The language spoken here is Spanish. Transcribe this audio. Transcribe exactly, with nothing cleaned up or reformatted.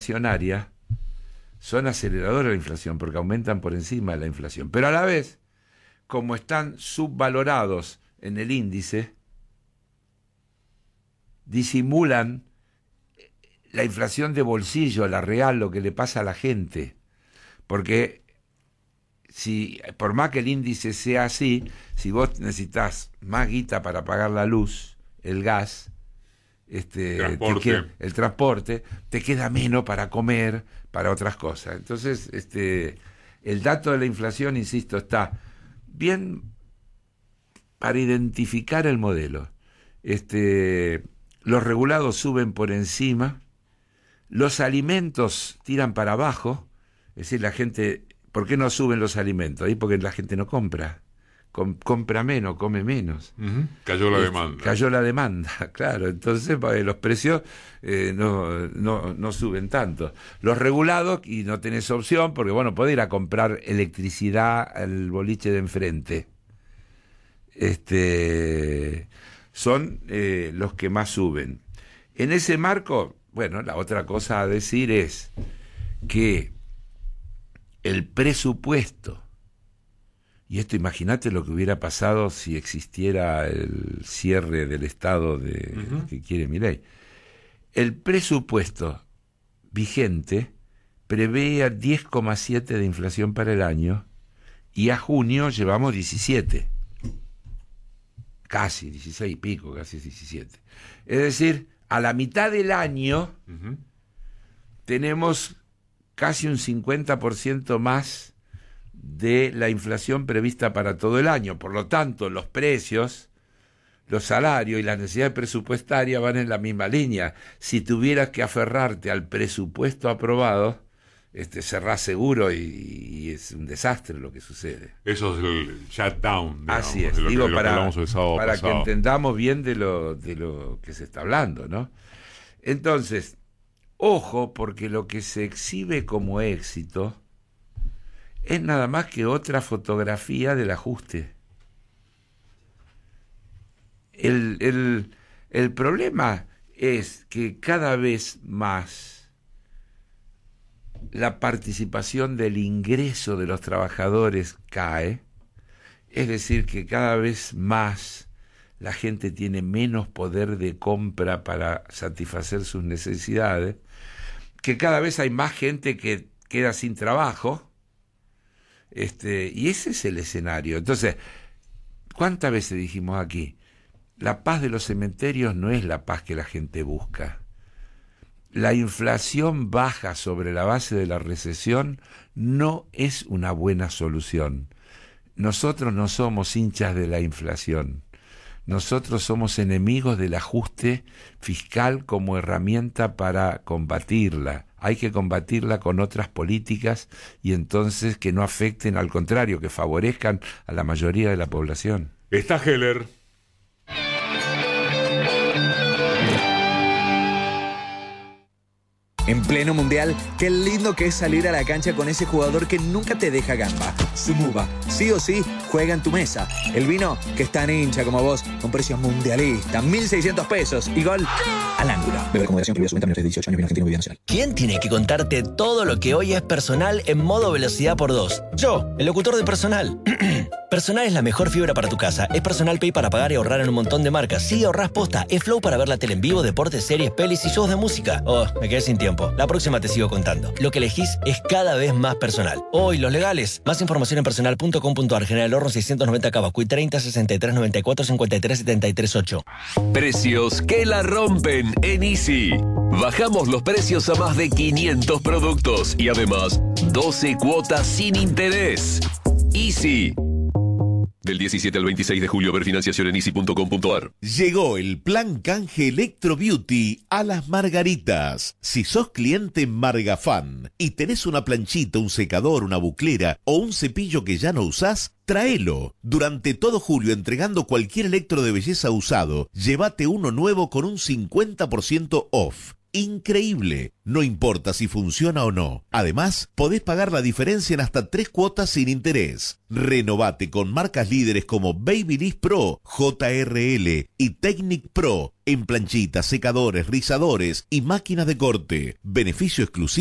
inflacionarias son aceleradores de la inflación porque aumentan por encima de la inflación. Pero a la vez, como están subvalorados en el índice, disimulan la inflación de bolsillo, la real, lo que le pasa a la gente. Porque si, por más que el índice sea así, si vos necesitas más guita para pagar la luz, el gas, este, transporte. Te queda, el transporte, te queda menos para comer, para otras cosas. Entonces, este, el dato de la inflación, insisto, está bien para identificar el modelo. Este, los regulados suben por encima, los alimentos tiran para abajo, es decir, la gente, ¿por qué no suben los alimentos? Ahí porque la gente no compra, Com, compra menos, come menos. Uh-huh. Cayó la eh, demanda. Cayó la demanda, claro, entonces eh, los precios eh, no, no, no suben tanto. Los regulados, y no tenés opción, porque bueno, podés ir a comprar electricidad al boliche de enfrente. Este, son eh, los que más suben. En ese marco, bueno, la otra cosa a decir es que el presupuesto, y esto imagínate lo que hubiera pasado si existiera el cierre del Estado de, uh-huh. que quiere Milei, el presupuesto vigente prevé diez coma siete de inflación para el año y a junio llevamos diecisiete. Casi, dieciséis y pico, casi diecisiete. Es decir, a la mitad del año uh-huh. tenemos casi un cincuenta por ciento más de la inflación prevista para todo el año. Por lo tanto, los precios, los salarios y las necesidades presupuestarias van en la misma línea. Si tuvieras que aferrarte al presupuesto aprobado, este, cerrás seguro y, y es un desastre lo que sucede. Eso es el shutdown, digamos. Así es, de lo digo, que, para, de lo para pasado. que entendamos bien de lo, de lo que se está hablando, ¿no? Entonces, ojo, porque lo que se exhibe como éxito es nada más que otra fotografía del ajuste. El, el, el problema es que cada vez más la participación del ingreso de los trabajadores cae, es decir, que cada vez más la gente tiene menos poder de compra para satisfacer sus necesidades, que cada vez hay más gente que queda sin trabajo. Este, y ese es el escenario. Entonces, ¿cuántas veces dijimos aquí? La paz de los cementerios no es la paz que la gente busca. La inflación baja sobre la base de la recesión no es una buena solución. Nosotros no somos hinchas de la inflación. Nosotros somos enemigos del ajuste fiscal como herramienta para combatirla. Hay que combatirla con otras políticas y entonces que no afecten, al contrario, que favorezcan a la mayoría de la población. Está Heller. En pleno mundial, qué lindo que es salir a la cancha con ese jugador que nunca te deja gamba. Sumuba, sí o sí, juega en tu mesa. El vino que es tan hincha como vos, con precios mundialistas, mil seiscientos pesos y gol al ángulo. Beber con moderación, prohibida su venta a menores de dieciocho años, vino argentino, bebida nacional. ¿Quién tiene que contarte todo lo que hoy es personal en modo velocidad por dos? Yo, el locutor de Personal. Personal es la mejor fibra para tu casa. Es Personal Pay para pagar y ahorrar en un montón de marcas. Sí, ahorrás posta. Es Flow para ver la tele en vivo, deportes, series, pelis y shows de música. Oh, me quedé sin tiempo. La próxima te sigo contando. Lo que elegís es cada vez más personal. Hoy, oh, los legales. Más información en personal punto com punto ar. General Horno seiscientos noventa Cavacuy treinta sesenta y tres noventa y cuatro cincuenta y tres setenta y tres ocho. Precios que la rompen en Easy. Bajamos los precios a más de quinientos productos y además doce cuotas sin interés. Easy. Del diecisiete al veintiséis de julio, ver financiación en easy punto com punto ar. Llegó el plan canje Electro Beauty a Las Margaritas. Si sos cliente Margafan y tenés una planchita, un secador, una buclera o un cepillo que ya no usás, tráelo. Durante todo julio, entregando cualquier electro de belleza usado, llévate uno nuevo con un cincuenta por ciento off. Increíble, no importa si funciona o no. Además, podés pagar la diferencia en hasta tres cuotas sin interés. Renovate con marcas líderes como Babyliss Pro, J R L y Technic Pro en planchitas, secadores, rizadores y máquinas de corte. Beneficio exclusivo